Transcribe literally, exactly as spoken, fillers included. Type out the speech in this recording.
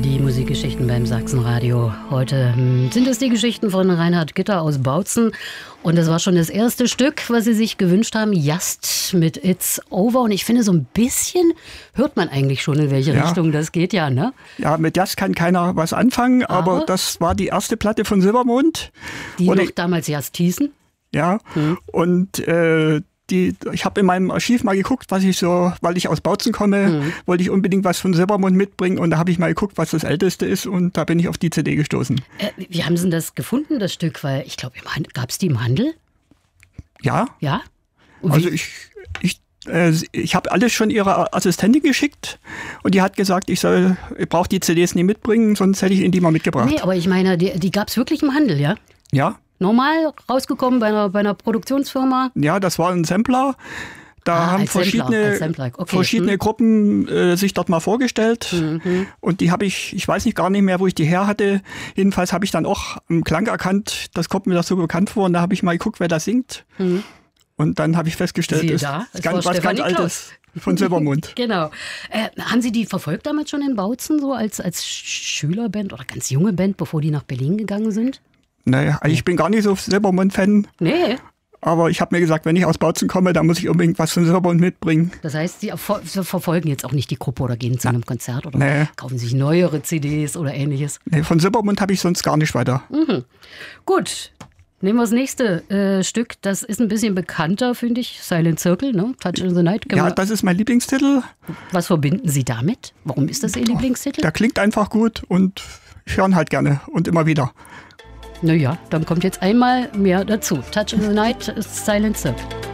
Die Musikgeschichten beim Sachsenradio. Heute sind es die Geschichten von Reinhard Gitter aus Bautzen. Und das war schon das erste Stück, was Sie sich gewünscht haben, Just mit It's Over. Und ich finde, so ein bisschen hört man eigentlich schon, in welche ja. Richtung das geht, ja, ne? Ja, mit Just kann keiner was anfangen, aber, aber das war die erste Platte von Silbermond. Die und noch ich, damals Just hießen. Ja, hm. und äh, Die, ich habe in meinem Archiv mal geguckt, was ich so, weil ich aus Bautzen komme, mhm. wollte ich unbedingt was von Silbermond mitbringen und da habe ich mal geguckt, was das Älteste ist und da bin ich auf die C D gestoßen. Äh, wie haben Sie denn das gefunden, das Stück? Weil ich glaube, gab es die im Handel? Ja. Ja? Also ich, ich, äh, ich habe alles schon ihrer Assistentin geschickt und die hat gesagt, ich soll, ich brauche die C Ds nie mitbringen, sonst hätte ich ihnen die mal mitgebracht. Nee, aber ich meine, die, die gab es wirklich im Handel, ja? Ja. Normal rausgekommen bei einer, bei einer Produktionsfirma? Ja, das war ein Sampler. Da ah, haben verschiedene, Sampler, okay. verschiedene hm. Gruppen äh, sich dort mal vorgestellt. Mhm. Und die habe ich, ich weiß nicht gar nicht mehr, wo ich die her hatte. Jedenfalls habe ich dann auch im Klang erkannt, das kommt mir das so bekannt vor. Und da habe ich mal geguckt, wer da singt. Mhm. Und dann habe ich festgestellt, das da, ist ganz, was ganz Altes von Silbermond. Genau. Äh, haben Sie die verfolgt damals schon in Bautzen, so als, als Schülerband oder ganz junge Band, bevor die nach Berlin gegangen sind? Naja, ich bin gar nicht so Silbermond-Fan. Nee. Aber ich habe mir gesagt, wenn ich aus Bautzen komme, dann muss ich unbedingt was von Silbermond mitbringen. Das heißt, Sie verfolgen jetzt auch nicht die Gruppe oder gehen zu einem Konzert oder nee. kaufen sich neuere C Ds oder ähnliches? Nee, von Silbermond habe ich sonst gar nicht weiter. Mhm. Gut. Nehmen wir das nächste äh, Stück. Das ist ein bisschen bekannter, finde ich. Silent Circle, ne? Touch in the Night. Können ja, das ist mein Lieblingstitel. Was verbinden Sie damit? Warum ist das Ihr Lieblingstitel? Der klingt einfach gut und ich höre ihn halt gerne und immer wieder. Naja, dann kommt jetzt einmal mehr dazu. Touch in the Night, Silent Circle.